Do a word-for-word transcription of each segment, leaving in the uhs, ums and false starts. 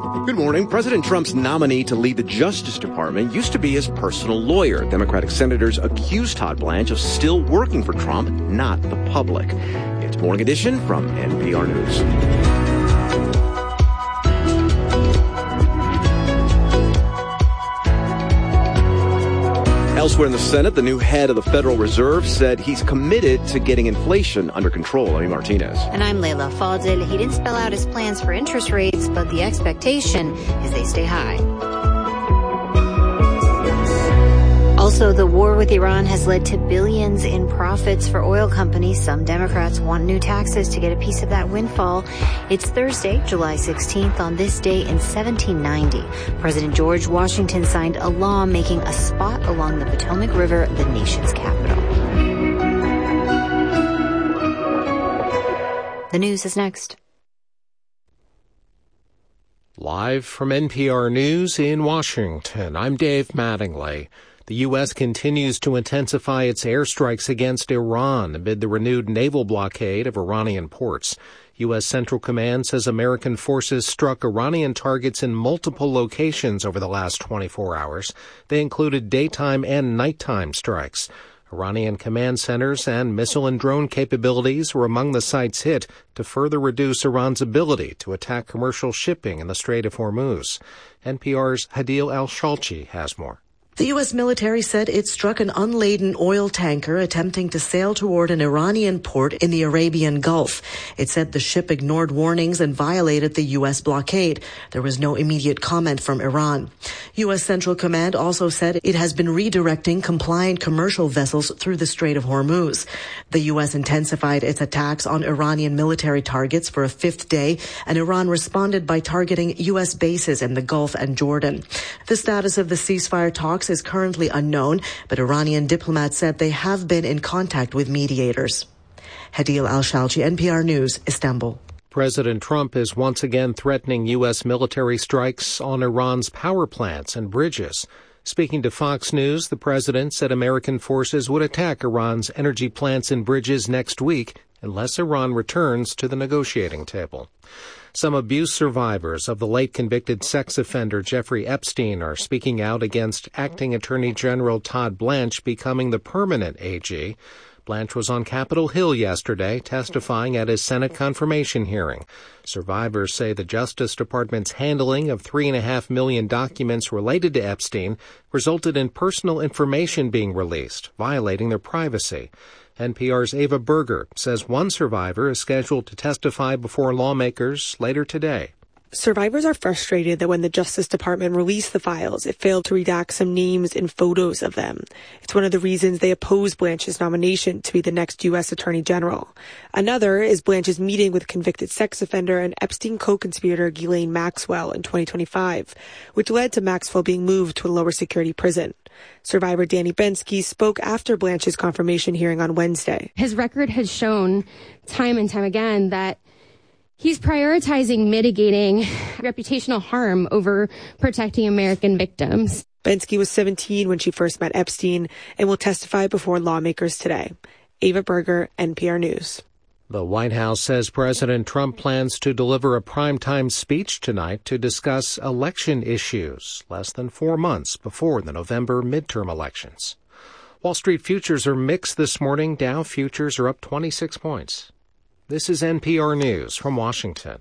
Good morning. President Trump's nominee to lead the Justice Department used to be his personal lawyer. Democratic senators accused Todd Blanche of still working for Trump, not the public. It's Morning Edition from N P R News. Elsewhere in the Senate, the new head of the Federal Reserve said he's committed to getting inflation under control. Amy Martinez. And I'm Leila Fadel. He didn't spell out his plans for interest rates, but the expectation is they stay high. Also, the war with Iran has led to billions in profits for oil companies. Some Democrats want new taxes to get a piece of that windfall. It's Thursday, July sixteenth. On this day in seventeen ninety, President George Washington signed a law making a spot along the Potomac River the nation's capital. The news is next. Live from N P R News in Washington, I'm Dave Mattingly. The U S continues to intensify its airstrikes against Iran amid the renewed naval blockade of Iranian ports. U S Central Command says American forces struck Iranian targets in multiple locations over the last twenty-four hours. They included daytime and nighttime strikes. Iranian command centers and missile and drone capabilities were among the sites hit to further reduce Iran's ability to attack commercial shipping in the Strait of Hormuz. N P R's Hadil Al-Shalchi has more. The U S military said it struck an unladen oil tanker attempting to sail toward an Iranian port in the Arabian Gulf. It said the ship ignored warnings and violated the U S blockade. There was no immediate comment from Iran. U S Central Command also said it has been redirecting compliant commercial vessels through the Strait of Hormuz. The U S intensified its attacks on Iranian military targets for a fifth day, and Iran responded by targeting U S bases in the Gulf and Jordan. The status of the ceasefire talks is currently unknown, but Iranian diplomats said they have been in contact with mediators. Hadil Al-Shalchi, N P R News, Istanbul. President Trump is once again threatening U S military strikes on Iran's power plants and bridges. Speaking to Fox News, the president said American forces would attack Iran's energy plants and bridges next week unless Iran returns to the negotiating table. Some abuse survivors of the late convicted sex offender Jeffrey Epstein are speaking out against Acting Attorney General Todd Blanche becoming the permanent A G. Blanche was on Capitol Hill yesterday testifying at his Senate confirmation hearing. Survivors say the Justice Department's handling of three and a half million documents related to Epstein resulted in personal information being released, violating their privacy. N P R's Ava Berger says one survivor is scheduled to testify before lawmakers later today. Survivors are frustrated that when the Justice Department released the files, it failed to redact some names and photos of them. It's one of the reasons they oppose Blanche's nomination to be the next U S Attorney General. Another is Blanche's meeting with convicted sex offender and Epstein co-conspirator Ghislaine Maxwell in twenty twenty-five, which led to Maxwell being moved to a lower security prison. Survivor Danny Bensky spoke after Blanche's confirmation hearing on Wednesday. His record has shown time and time again that he's prioritizing mitigating reputational harm over protecting American victims. Bensky was seventeen when she first met Epstein and will testify before lawmakers today. Ava Berger, N P R News. The White House says President Trump plans to deliver a primetime speech tonight to discuss election issues, less than four months before the November midterm elections. Wall Street futures are mixed this morning. Dow futures are up twenty-six points. This is N P R News from Washington.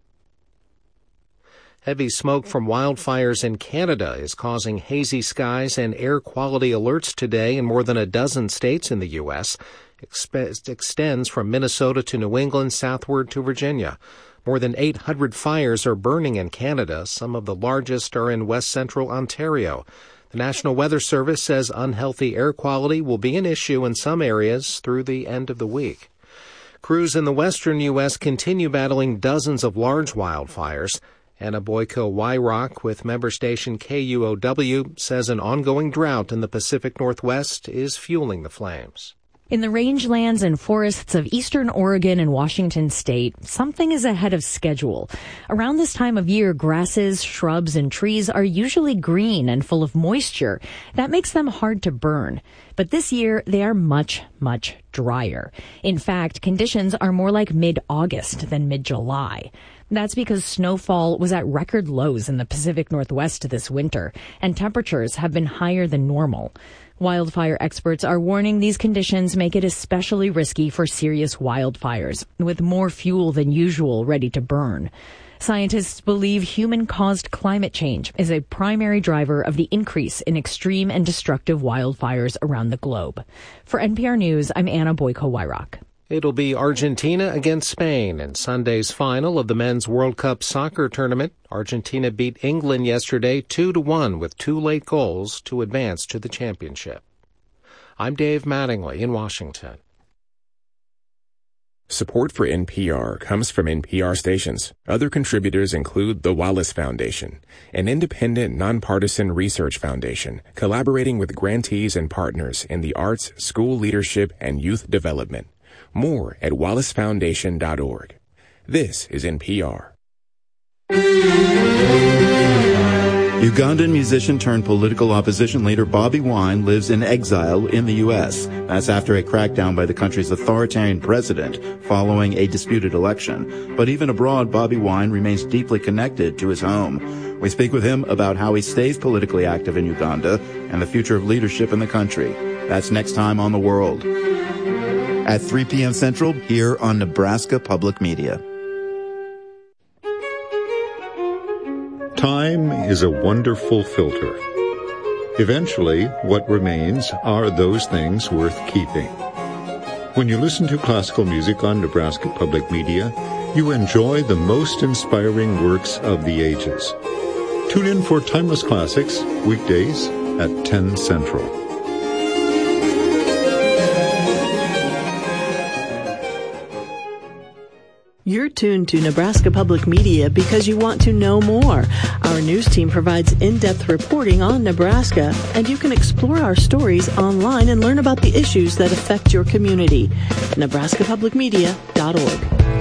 Heavy smoke from wildfires in Canada is causing hazy skies and air quality alerts today in more than a dozen states in the U S It extends from Minnesota to New England southward to Virginia. More than eight hundred fires are burning in Canada. Some of the largest are in west central Ontario. The National Weather Service says unhealthy air quality will be an issue in some areas through the end of the week. Crews in the western U S continue battling dozens of large wildfires. Anna Boyko-Wyrock with member station K U O W says an ongoing drought in the Pacific Northwest is fueling the flames. In the rangelands and forests of eastern Oregon and Washington state, something is ahead of schedule. Around this time of year, grasses, shrubs, and trees are usually green and full of moisture. That makes them hard to burn. But this year, they are much, much drier. In fact, conditions are more like mid-August than mid-July. That's because snowfall was at record lows in the Pacific Northwest this winter, and temperatures have been higher than normal. Wildfire experts are warning these conditions make it especially risky for serious wildfires, with more fuel than usual ready to burn. Scientists believe human-caused climate change is a primary driver of the increase in extreme and destructive wildfires around the globe. For N P R News, I'm Anna Boyko-Wyrock. It'll be Argentina against Spain in Sunday's final of the Men's World Cup soccer tournament. Argentina beat England yesterday two to one with two late goals to advance to the championship. I'm Dave Mattingly in Washington. Support for N P R comes from N P R stations. Other contributors include the Wallace Foundation, an independent, nonpartisan research foundation collaborating with grantees and partners in the arts, school leadership, and youth development. More at wallace foundation dot org. This is N P R. Ugandan musician turned political opposition leader Bobi Wine lives in exile in the U S. That's after a crackdown by the country's authoritarian president following a disputed election. But even abroad, Bobi Wine remains deeply connected to his home. We speak with him about how he stays politically active in Uganda and the future of leadership in the country. That's next time on The World. At three p.m. Central, here on Nebraska Public Media. Time is a wonderful filter. Eventually, what remains are those things worth keeping. When you listen to classical music on Nebraska Public Media, you enjoy the most inspiring works of the ages. Tune in for Timeless Classics, weekdays at ten Central. You're tuned to Nebraska Public Media because you want to know more. Our news team provides in-depth reporting on Nebraska, and you can explore our stories online and learn about the issues that affect your community. Nebraska Public Media dot org.